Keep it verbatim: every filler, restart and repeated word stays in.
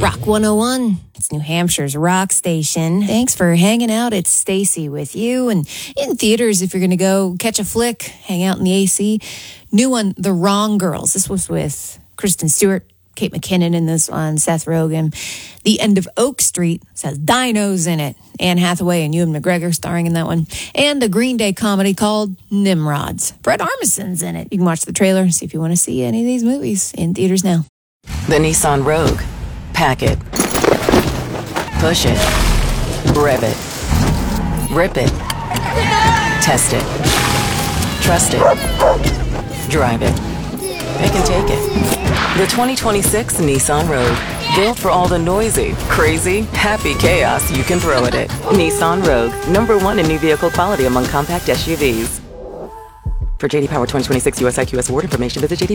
Rock one oh one. It's New Hampshire's rock station. Thanks for hanging out. It's Stacy with you. And in theaters, if you're going to go catch a flick, hang out in the A C. New one, The Wrong Girls. This was with Kristen Stewart, Kate McKinnon in this one, Seth Rogen. The End of Oak Street says dinos in it. Anne Hathaway and Ewan McGregor starring in that one. And a Green Day comedy called Nimrods. Fred Armisen's in it. You can watch the trailer and see if you want to see any of these movies in theaters now. The Nissan Rogue. Pack it. Push it. Rev it. Rip it. Test it. Trust it. Drive it. They can take it. The twenty twenty-six Nissan Rogue. Built for all the noisy, crazy, happy chaos you can throw at it. Nissan Rogue. Number one in new vehicle quality among compact S U Vs. For J D Power twenty twenty-six U S I Q S award information, visit J D